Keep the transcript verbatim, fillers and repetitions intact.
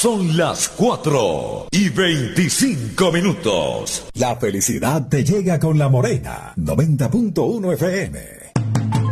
Son las cuatro y veinticinco minutos. La felicidad te llega con La Morena, noventa punto uno F M.